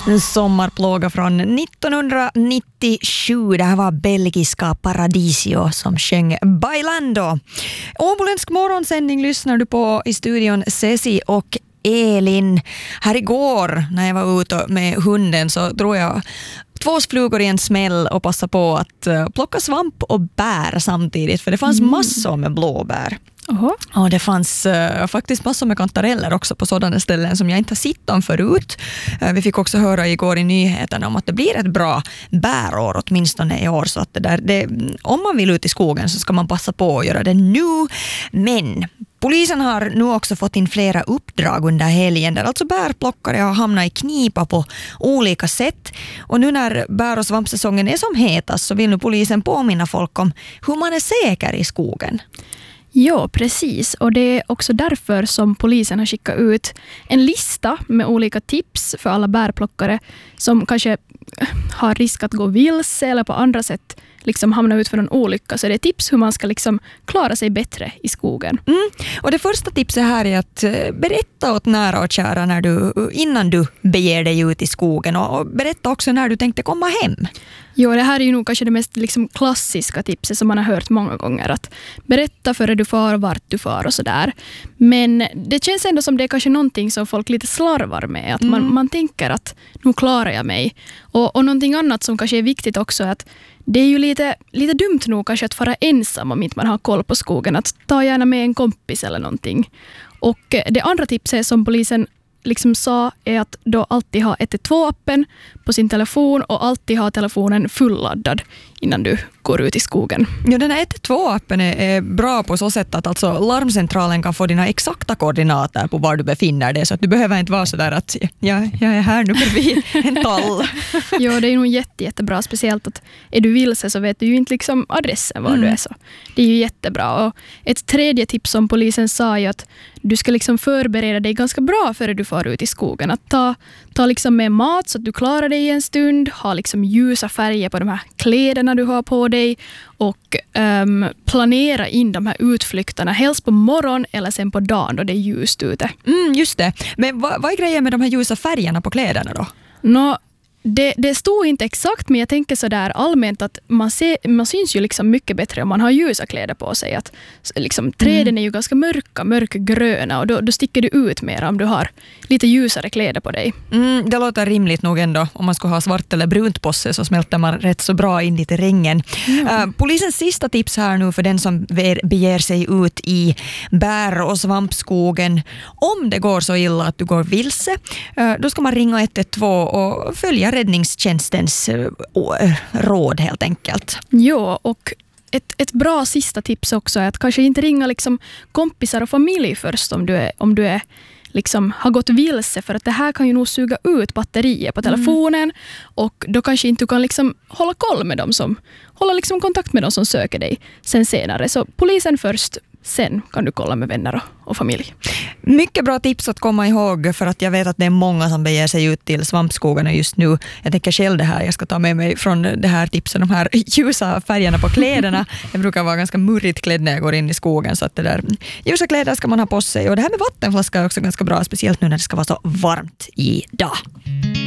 Sommarplåga från 1997. Det här var belgiska Paradisio som sjöng Bailando. Åboländsk morgonsändning lyssnar du på i studion Ceci och Elin. Här igår när jag var ute med hunden så tror jag 2 flugor i en smäll och passa på att plocka svamp och bär samtidigt. För det fanns massor med blåbär. Och det fanns faktiskt massor med kantareller också på sådana ställen som jag inte har sett om förut. Vi fick också höra igår i nyheterna om att det blir ett bra bärår åtminstone i år. Så att om man vill ut i skogen så ska man passa på att göra det nu. Men polisen har nu också fått in flera uppdrag under helgen där alltså bärplockare har hamnat i knipa på olika sätt. Och nu när bär- och svampsäsongen är som hetast så vill nu polisen påminna folk om hur man är säker i skogen. Ja, precis. Och det är också därför som polisen har skickat ut en lista med olika tips för alla bärplockare som kanske har risk att gå vilse eller på andra sätt liksom hamna ut för en olycka. Så det är tips hur man ska liksom klara sig bättre i skogen. Och det första tipset här är att berätta åt nära och kära innan du beger dig ut i skogen och berätta också när du tänkte komma hem. Jo, det här är ju nog kanske det mest liksom klassiska tipset som man har hört många gånger. Att berätta före du far och vart du far och sådär. Men det känns ändå som det är kanske någonting som folk lite slarvar med. Att man tänker att nu klarar jag mig. Och någonting annat som kanske är viktigt också är att det är ju lite dumt nog kanske att fara ensam om inte man har koll på skogen. Att ta gärna med en kompis eller någonting. Och det andra tipset som polisen liksom sa är att då alltid ha 112-appen på sin telefon och alltid ha telefonen fulladdad innan du går ut i skogen. Ja, den här 112-appen är bra på så sätt att alltså larmcentralen kan få dina exakta koordinater på var du befinner dig så att du behöver inte vara så där att jag är här nu bredvid en tall. Ja, det är nog jättebra, speciellt att är du vilse så vet du ju inte liksom adressen var du är så. Det är ju jättebra. Och ett tredje tips som polisen sa är att du ska liksom förbereda dig ganska bra före du far ut i skogen. Att ta liksom med mat så att du klarar dig en stund, ha liksom ljusa färger på de här kläderna du har på dig och planera in de här utflykterna helst på morgon eller sen på dagen då det är ljust ute. Just det. Men vad är grejen med de här ljusa färgerna på kläderna då? Det stod inte exakt, men jag tänker så där allmänt att man syns ju liksom mycket bättre om man har ljusa kläder på sig. Att liksom, träden är ju ganska mörkgröna och då sticker du ut mer om du har lite ljusare kläder på dig. Det låter rimligt nog ändå. Om man ska ha svart eller brunt på sig så smälter man rätt så bra in i terrängen. Polisens sista tips här nu för den som beger sig ut i bär- och svampskogen. Om det går så illa att du går vilse, då ska man ringa 112 och följa räddningstjänstens råd helt enkelt. Ja, och ett bra sista tips också är att kanske inte ringa liksom kompisar och familj först om du är liksom har gått vilse, för att det här kan ju nog suga ut batterier på telefonen och då kanske inte du kan liksom hålla liksom kontakt med dem som söker dig sen senare. Så polisen först, sen kan du kolla med vänner och familj. Mycket bra tips att komma ihåg, för att jag vet att det är många som beger sig ut till svampskogarna just nu. Jag tänker själv det här, jag ska ta med mig från det här tipsen, de här ljusa färgerna på kläderna. Jag brukar vara ganska murrigt klädd när jag går in i skogen, så att det där ljusa kläder ska man ha på sig. Och det här med vattenflaska är också ganska bra, speciellt nu när det ska vara så varmt idag.